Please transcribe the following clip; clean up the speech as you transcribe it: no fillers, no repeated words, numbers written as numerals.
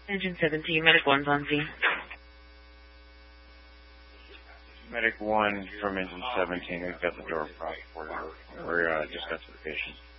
Engine 17, Medic 1's on scene. Medic 1 from Engine 17, we've got the door propped for you. We're just got to the patient.